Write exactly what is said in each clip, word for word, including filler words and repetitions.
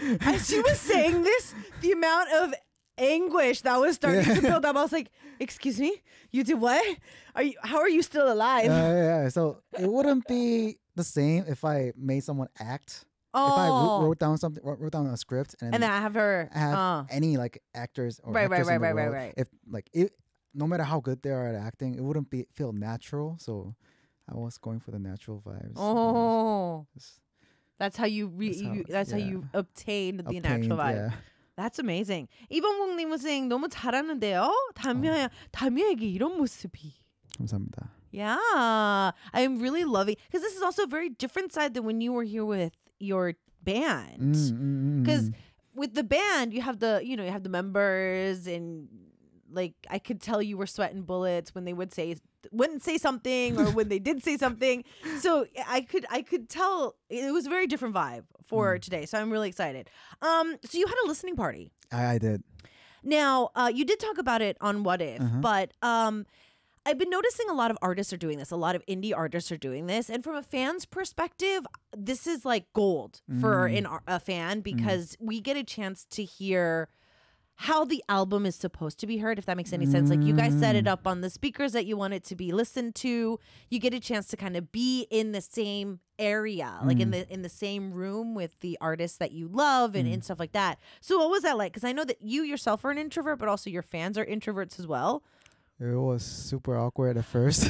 as she was saying this, the amount of anguish that was starting Yeah. to build up. I was like, "Excuse me, you did what? Are you? How are you still alive?" Uh, yeah, yeah. So it wouldn't be the same if I made someone act. oh, If I wrote, wrote down something, wrote, wrote down a script, and, and then I have her. have uh, any like actors or Right, right, actors in right, the right, right, world, right. if like it, no matter how good they are at acting, it wouldn't be feel natural. So I was going for the natural vibes. oh, Just that's how you. Re- That's how- you that's how yeah. you obtained the obtained, natural vibe. yeah. That's amazing. 이범국님은 saying 너무 잘하는데요. 담야 담야에게 이런 모습이. 감사합니다. Yeah, I am really loving because this is also a very different side than when you were here with your band. Mm, mm, mm, Because mm. with the band, you have the you know you have the members and like I could tell you were sweating bullets when they would say wouldn't say something or when they did say something. So I could I could tell it was a very different vibe for today. So I'm really excited. Um, so you had a listening party. I, I did. Now, uh, you did talk about it on What If, Uh-huh. but um, I've been noticing a lot of artists are doing this. A lot of indie artists are doing this. And from a fan's perspective, this is like gold for Mm. an, ar- a fan because we get a chance to hear how the album is supposed to be heard, if that makes any sense. Like you guys set it Mm. up on the speakers that you want it to be listened to. You get a chance to kind of be in the same area, like in Mm. the in the same room with the artists that you love and, Mm. and stuff like that. So what was that like? Because I know that you yourself are an introvert, but also your fans are introverts as well. It was super awkward at first.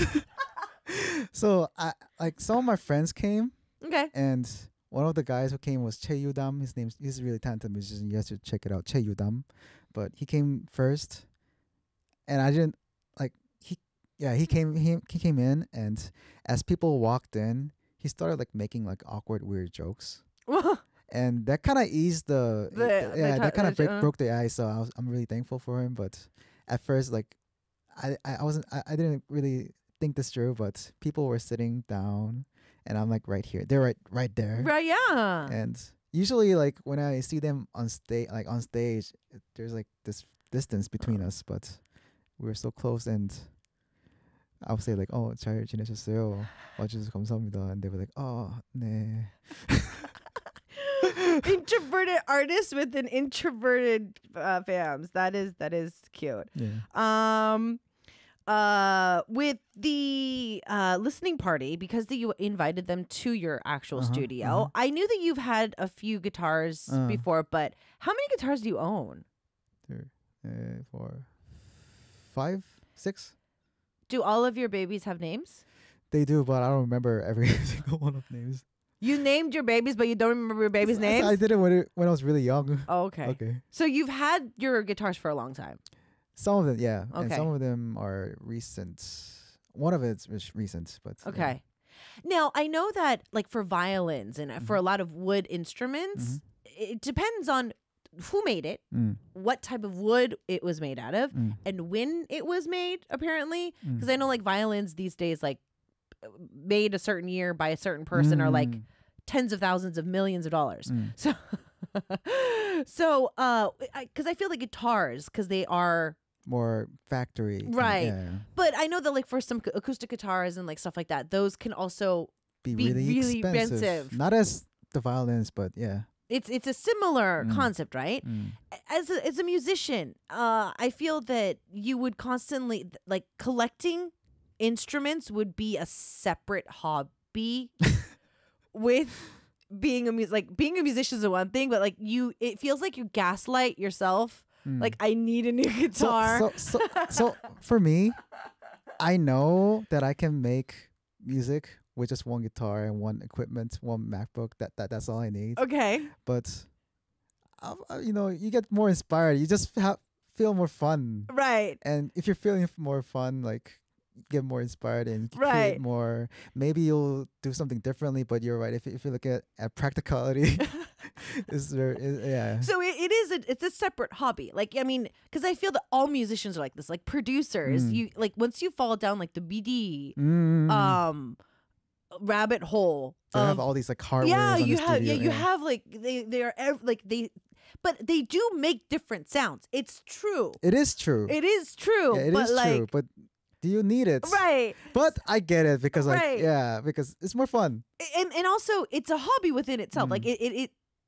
So I like some of my friends came, Okay. and one of the guys who came was Che Yudam. His name's he's a really talented musician. You guys should check it out, Che Yudam. But he came first, and I didn't like he. Yeah, he came. He he came in, and as people walked in, he started like making like awkward, weird jokes, and that kind of eased the, The- yeah the that ti- kind of the- break, uh. broke the ice. So I was I'm really thankful for him. But at first, like I I, I wasn't I, I didn't really think this through. But people were sitting down, and I'm like right here. They're right right there. Right, yeah. And usually, like when I see them on stage, like on stage, it- there's like this distance between us, but we were so close. And I would say like, "Oh, 잘 지내셨어요? 와주셔서 감사합니다." And they were like, "Oh, 네." Introverted artists with an introverted uh, fans. That is that is cute. Yeah. Um, uh, with the uh listening party, because that you invited them to your actual Uh-huh, studio. uh-huh. I knew that you've had a few guitars Uh. before, but how many guitars do you own? Three, uh, four, five, six. Do all of your babies have names? They do, but I don't remember every single one of names. You named your babies, but you don't remember your babies' I- names? I did it when it, when I was really young. Oh, okay. Okay. So you've had your guitars for a long time. Some of them, yeah, and Okay. some of them are recent. One of it's res- recent, but yeah. Okay. Now, I know that like for violins and for a lot of wood instruments, it depends on who made it, Mm, what type of wood it was made out of, mm, and when it was made, apparently. mm. Because I know like violins these days, like made a certain year by a certain person are like Mm, tens of thousands of millions of dollars. mm. So, so, uh, because I, feel like guitars, because they are, more factory, kinda- Right. Yeah, yeah. but I know that like for some acoustic guitars and like stuff like that, those can also Be, Be really, really expensive. expensive. Not as the violins, but yeah. it's it's a similar Mm. concept, right? Mm. As a, as a musician, uh, I feel that you would constantly like collecting instruments would be a separate hobby with being a mus- like being a musician is one thing, but like you, it feels like you gaslight yourself. Mm. Like I need a new so, guitar. so, so, so for me, I know that I can make music with just one guitar and one equipment, one MacBook. That, that that's all I need. okay, But uh, uh, you know, you get more inspired. You just ha- feel more fun. right, And if you're feeling f- more fun, like you get more inspired and you can Right. create more. Maybe you'll do something differently. But you're right. If you- if you look at, at practicality, is there? Is, yeah. So it, it is a, it's a separate hobby. Like I mean, because I feel that all musicians are like this. Like producers, Mm. you like once you fall down like the B D Mm. um rabbit hole they have of all these like hardware. yeah, on you the have studio, yeah you have like they they are ev- like they, but they do make different sounds. It's true. It is true. It is true. yeah, it but is like true. But do you need it? right. But I get it because like Right. yeah, because it's more fun. And and also it's a hobby within itself. Mm. Like it, it it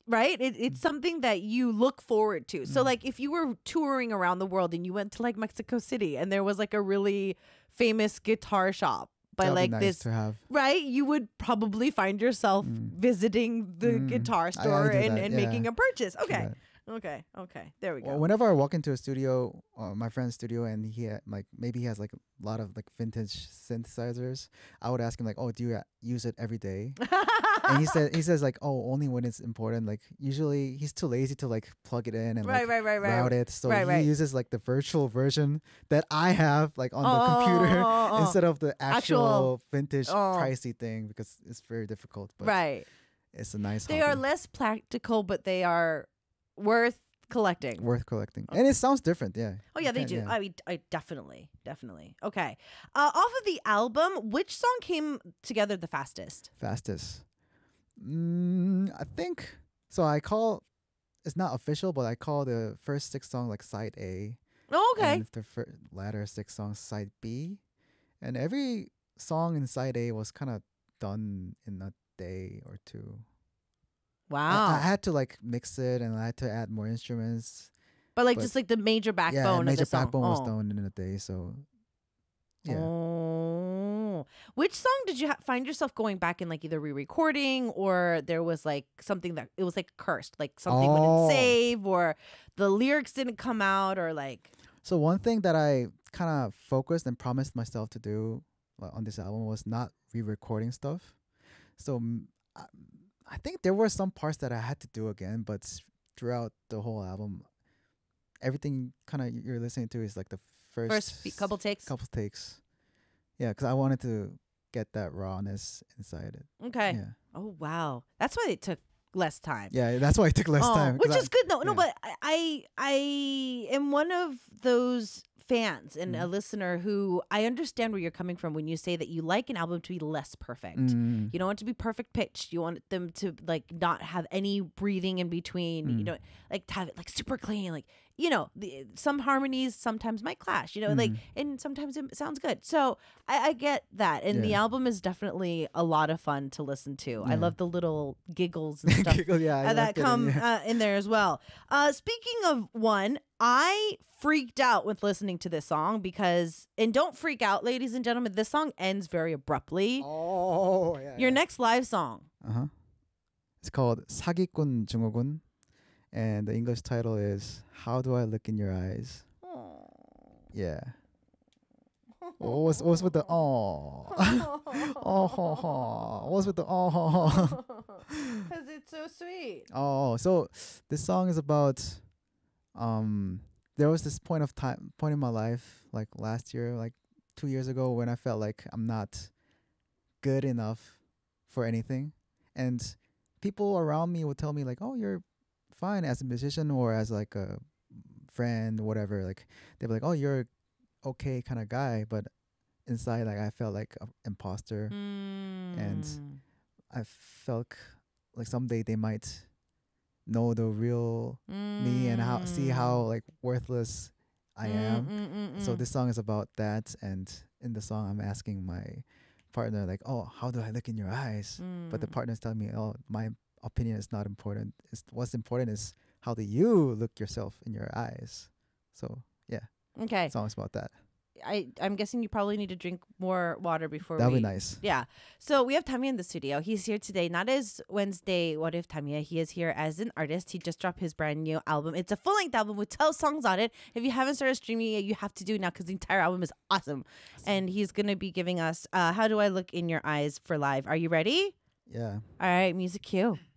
right? It, it's something that you look forward to. So Mm. like if you were touring around the world and you went to like Mexico City and there was like a really famous guitar shop by That'd be like nice this, to have. right? You would probably find yourself Mm. visiting the Mm. guitar I- I store do and, that, and yeah. making a purchase. Do Okay. that. Okay. Okay. There we go. Well, whenever I walk into a studio, uh, my friend's studio, and he had, like maybe he has like a lot of like vintage synthesizers, I would ask him like, "Oh, do you uh, use it every day?" and he said he says like, "Oh, only when it's important. Like usually he's too lazy to like plug it in and right, like right, right, right. route it, so Right, he right. uses like the virtual version that I have like on Oh, the computer oh, oh, oh. instead of the actual, Actual- vintage oh. pricey thing because it's very difficult. But Right. it's a nice. They are hobby. less practical, but they are worth collecting. worth collecting, and it sounds different. Yeah. Oh yeah, You they can't- do. yeah. I mean, I definitely, definitely. Okay. Uh, off of the album, which song came together the fastest? Fastest. Mm, I think so. I call it's not official, but I call the first six songs like side A, Oh, okay. and the fir- latter six songs side B, and every song in side A was kind of done in a day or two. I- Wow. I, had to like mix it, and I had to add more instruments. but like but- just like the major backbone yeah, of major the song. backbone was Oh. done in a day. So yeah. Oh. Which song did you ha- find yourself going back and like either re-recording or there was like something that it was like cursed, like something Oh. wouldn't save or the lyrics didn't come out or like So one thing that I kind of focused and promised myself to do uh, on this album was not re-recording stuff. So mm, I, I think there were some parts that I had to do again, but s- throughout the whole album, everything kind of you're listening to is like the first, first fe- couple takes. couple takes. Yeah, because I wanted to get that rawness inside it. Okay. Yeah, Oh wow. That's why it took less time. yeah, that's why it took less Oh, time. 'cause which I- is good. No, no, yeah. but I, I, I am one of those fans and a Mhm. listener who I understand where you're coming from when you say that you like an album to be less perfect. Mm, You don't want it to be perfect pitched. You want them to like not have any breathing in between. You Mm. know, like to have it like super clean. Like you know, the, some harmonies sometimes might clash. You know, like Mm. and sometimes it sounds good. So I, I get that, and the Yeah. album is definitely a lot of fun to listen to. I Yeah. love the little giggles and stuff Giggle, yeah, I uh, like that it, come yeah. uh, in there as well. Uh, speaking of one, I freaked out with listening to this song because, and don't freak out, ladies and gentlemen, this song ends very abruptly. Oh, yeah. Your yeah. next live song. Uh huh. It's called 사기꾼 증후군, and the English title is "How Do I Look in Your Eyes." Yeah. What was what was with the oh oh ho, ho. What was with the oh ho, ho. Because it's so sweet. Oh, so this song is about um there was this point of time point in my life like last year, like two years ago, when I felt like I'm not good enough for anything, and people around me would tell me like, "Oh, you're fine as a musician or as like a friend, whatever." Like they'd be like, "Oh, you're okay kind of guy," but inside like I felt like an imposter. And I felt like someday they might know the real me and how see how like worthless I am. So this song is about that, and in the song I'm asking my partner like, "Oh, how do I look in your eyes?" But the partner's telling me, "Oh, my opinion is not important. It's, what's important is how do you look yourself in your eyes." So yeah, Okay. the song's about that. I, I'm guessing you probably need to drink more water before That'd we be nice. Yeah. So we have Tamiya in the studio. He's here today, not as Wednesday What If Tamiya. He is here as an artist. He just dropped his brand new album. It's a full length album with twelve songs on it. If you haven't started streaming it, you have to do it now because the entire album is awesome. And he's going to be giving us uh, How Do I Look in Your Eyes for live. Are you ready? Yeah. All right, music cue.